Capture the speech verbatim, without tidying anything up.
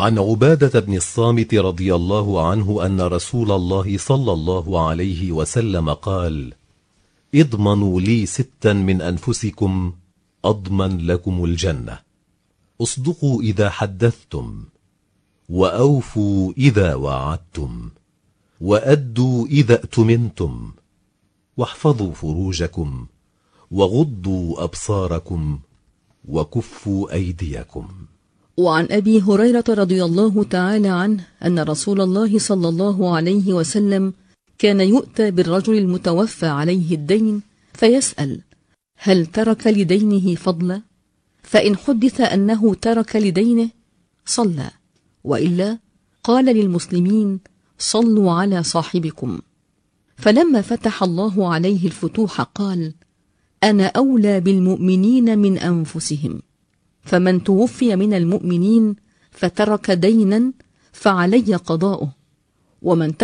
عن عبادة بن الصامت رضي الله عنه أن رسول الله صلى الله عليه وسلم قال: اضمنوا لي ستا من أنفسكم أضمن لكم الجنة: اصدقوا إذا حدثتم، وأوفوا إذا وعدتم، وأدوا إذا اؤتمنتم، واحفظوا فروجكم، وغضوا أبصاركم، وكفوا أيديكم. وعن أبي هريرة رضي الله تعالى عنه أن رسول الله صلى الله عليه وسلم كان يؤتى بالرجل المتوفى عليه الدين فيسأل: هل ترك لدينه فضلا؟ فإن حدث أنه ترك لدينه صلى، وإلا قال للمسلمين: صلوا على صاحبكم. فلما فتح الله عليه الفتوح قال: أنا أولى بالمؤمنين من أنفسهم. فمن توفي من المؤمنين فترك دينا فعلي قضاؤه، ومن